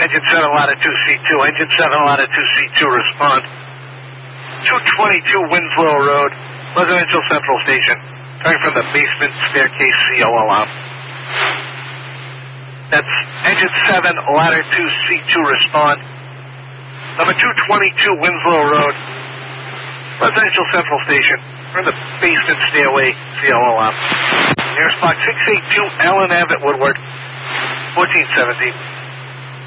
Engine 7, latitude C2. Engine 7, latitude C2, respond. 222 Winslow Road, Residential Central Station. Coming from the basement staircase CO alarm. That's Engine 7, latitude C2, respond. Number 222 Winslow Road, Residential Central Station. From the basement stairway CO alarm. Nearest box 682 Allen Ave at Woodward, 1417.